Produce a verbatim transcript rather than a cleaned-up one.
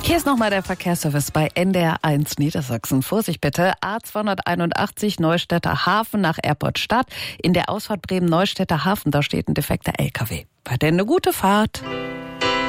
Hier ist nochmal der Verkehrsservice bei N D R eins Niedersachsen. Vorsicht bitte, A zweihunderteinundachtzig Neustädter Hafen nach Erpurt Stadt. In der Ausfahrt Bremen-Neustädter Hafen, da steht ein defekter L K W. Weiterhin eine gute Fahrt.